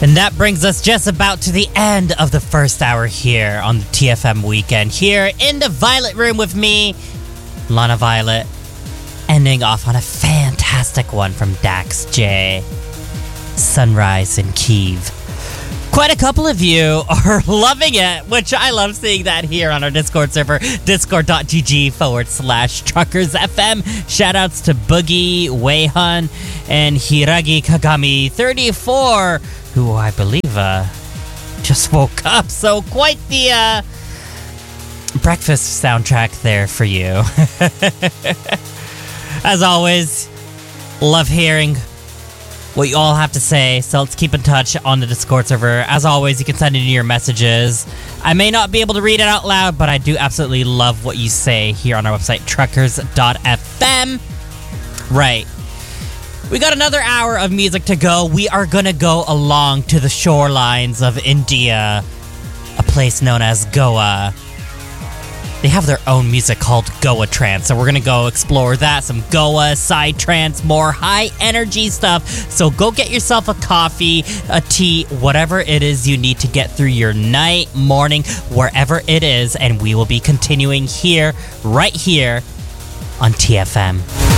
And that brings us just about to the end of the first hour here on the TFM weekend. Here in the Violet Room with me, Lana Violet, ending off on a fantastic one from Dax J, Sunrise in Kiev. Quite a couple of you are loving it, which I love seeing that here on our Discord server, discord.gg/TruckersFM. Shoutouts to Boogie, Weihun, and Hiragi Kagami 34, who I believe just woke up. So quite the breakfast soundtrack there for you. As always, love hearing what you all have to say, so let's keep in touch on the Discord server. As always, you can send in your messages. I may not be able to read it out loud, but I do absolutely love what you say here on our website, truckers.fm. Right. We got another hour of music to go. We are going to go along to the shorelines of India, a place known as Goa. They have their own music called Goa Trance, so we're gonna go explore that, some Goa, side trance, more high energy stuff. So go get yourself a coffee, a tea, whatever it is you need to get through your night, morning, wherever it is, and we will be continuing here, right here on TFM.